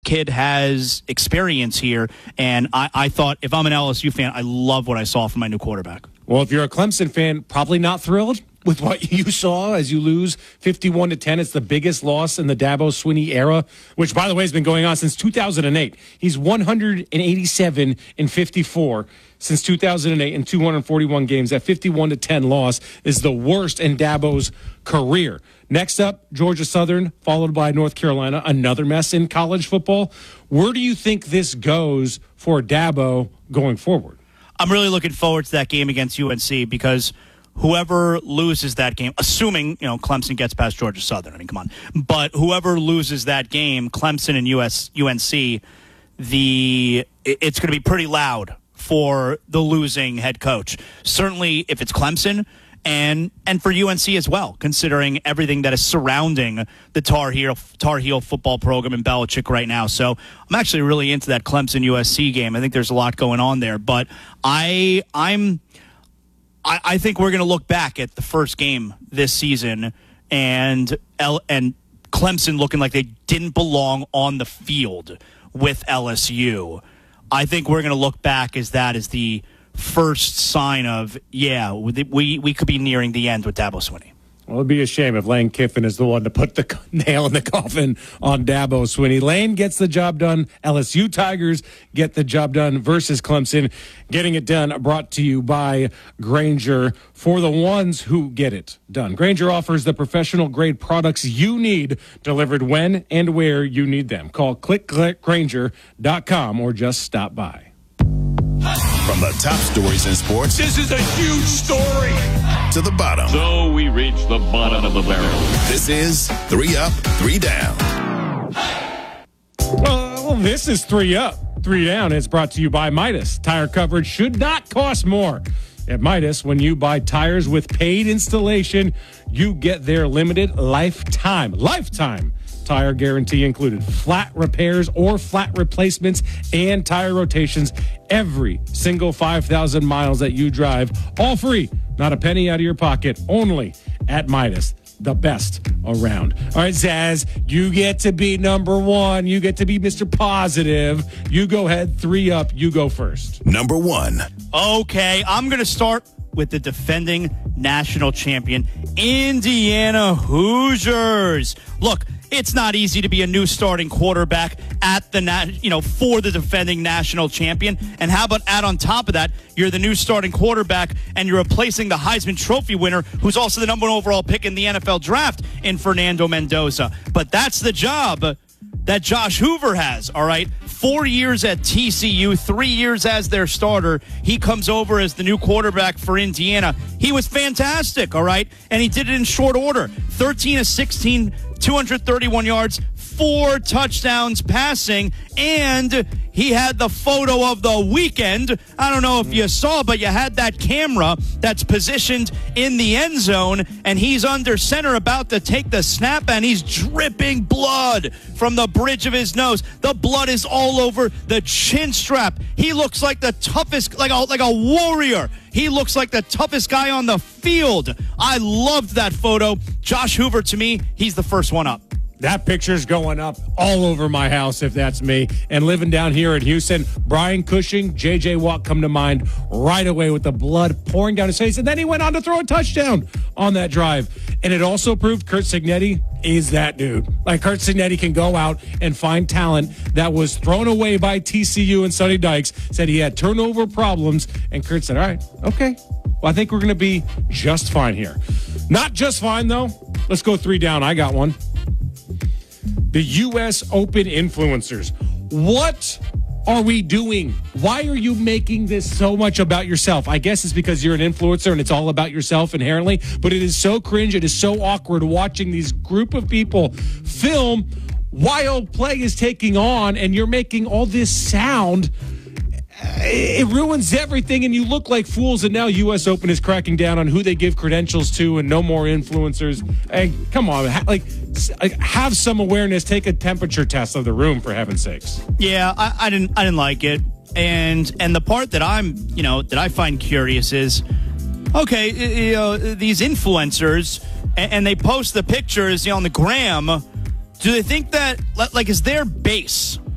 kid has experience here, and I thought if I'm an LSU fan, I love what I saw from my new quarterback. Well, if you're a Clemson fan, probably not thrilled with what you saw as you lose 51-10. It's the biggest loss in the Dabo Swinney era, which, by the way, has been going on since 2008. He's 187-54 since 2008 in 241 games. That 51-10 loss is the worst in Dabo's career. Next up, Georgia Southern, followed by North Carolina, another mess in college football. Where do you think this goes for Dabo going forward? I'm really looking forward to that game against UNC because whoever loses that game, assuming Clemson gets past Georgia Southern, I mean, come on, but whoever loses that game, Clemson and UNC, it's going to be pretty loud for the losing head coach. Certainly, if it's Clemson, and for UNC as well, considering everything that is surrounding the Tar Heel football program in Belichick right now. So I'm actually really into that Clemson USC game. I think there's a lot going on there, but I think we're going to look back at the first game this season and Clemson looking like they didn't belong on the field with LSU. I think we're going to look back as that is the first sign of, we could be nearing the end with Dabo Swinney. Well, it'd be a shame if Lane Kiffin is the one to put the nail in the coffin on Dabo Swinney. Lane gets the job done. LSU Tigers get the job done versus Clemson. Getting it done brought to you by Grainger for the ones who get it done. Grainger offers the professional-grade products you need delivered when and where you need them. Call clickgrainger.com or just stop by. From the top stories in sports. This is a huge story. To the bottom. So we reach the bottom of the barrel. This is 3 Up, 3 Down. Well, this is 3 Up, 3 Down. It's brought to you by Midas. Tire coverage should not cost more. At Midas, when you buy tires with paid installation, you get their limited lifetime tire guarantee included. Flat repairs or flat replacements and tire rotations every single 5,000 miles that you drive. All free. Not a penny out of your pocket. Only at Midas. The best around. All right, Zaz, you get to be number one. You get to be Mr. Positive. You go ahead. 3 Up. You go first. Number 1. Okay, I'm going to start with the defending national champion, Indiana Hoosiers. Look, it's not easy to be a new starting quarterback at for the defending national champion. And how about add on top of that, you're the new starting quarterback and you're replacing the Heisman Trophy winner, who's also the number 1 overall pick in the NFL draft in Fernando Mendoza. But that's the job that Josh Hoover has, all right? 4 years at TCU, 3 years as their starter. He comes over as the new quarterback for Indiana. He was fantastic, all right? And he did it in short order. 13 of 16, 231 yards, 4 touchdowns passing, and he had the photo of the weekend. I don't know if you saw, but you had that camera that's positioned in the end zone, and he's under center about to take the snap, and he's dripping blood from the bridge of his nose. The blood is all over the chin strap. He looks like the toughest, like a warrior. He looks like the toughest guy on the field. I loved that photo. Josh Hoover, to me, he's the first one up. That picture's going up all over my house if that's me. And living down here in Houston, Brian Cushing, J.J. Watt come to mind right away with the blood pouring down his face. And then he went on to throw a touchdown on that drive. And it also proved Curt Cignetti is that dude. Like, Curt Cignetti can go out and find talent that was thrown away by TCU and Sonny Dykes, said he had turnover problems. And Curt said, all right, okay. Well, I think we're going to be just fine here. Not just fine, though. Let's go 3 down. I got one. The U.S. Open influencers. What are we doing? Why are you making this so much about yourself? I guess it's because you're an influencer and it's all about yourself inherently, but it is so cringe. It is so awkward watching these group of people film while play is taking on and you're making all this sound. It ruins everything, and you look like fools. And now U.S. Open is cracking down on who they give credentials to, and no more influencers. Hey, come on, have some awareness. Take a temperature test of the room, for heaven's sakes. Yeah, I didn't like it, and the part that I find curious is, okay, these influencers, and they post the pictures on the gram. Do they think that is their base?